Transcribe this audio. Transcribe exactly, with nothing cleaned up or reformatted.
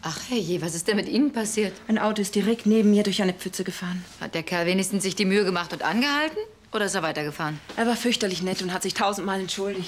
Ach herrje, was ist denn mit Ihnen passiert? Ein Auto ist direkt neben mir durch eine Pfütze gefahren. Hat der Kerl wenigstens sich die Mühe gemacht und angehalten? Oder ist er weitergefahren? Er war fürchterlich nett und hat sich tausendmal entschuldigt.